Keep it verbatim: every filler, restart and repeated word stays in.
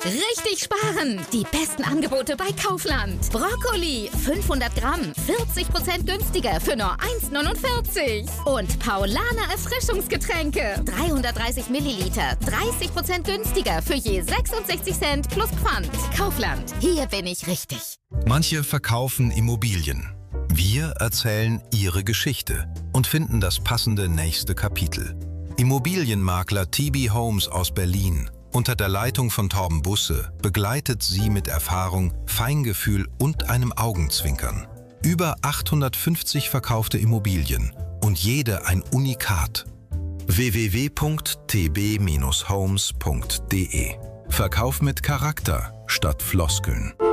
Richtig sparen! Die besten Angebote bei Kaufland. Brokkoli, fünfhundert Gramm, vierzig Prozent günstiger für nur eins neunundvierzig. Und Paulaner Erfrischungsgetränke, dreihundertdreißig Milliliter, dreißig Prozent günstiger für je sechsundsechzig Cent plus Pfand. Kaufland, hier bin ich richtig. Manche verkaufen Immobilien. Wir erzählen ihre Geschichte und finden das passende nächste Kapitel. Immobilienmakler T B Homes aus Berlin unter der Leitung von Torben Busse begleitet Sie mit Erfahrung, Feingefühl und einem Augenzwinkern. Über achthundertfünfzig verkaufte Immobilien und jede ein Unikat. w w w punkt t b Bindestrich homes punkt d e Verkauf mit Charakter statt Floskeln.